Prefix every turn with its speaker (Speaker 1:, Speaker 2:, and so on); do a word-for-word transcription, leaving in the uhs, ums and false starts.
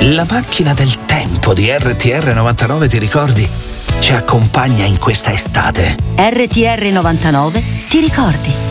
Speaker 1: La macchina del tempo di R T R novantanove, ti ricordi? Ci accompagna in questa estate.
Speaker 2: R T R novantanove, ti ricordi?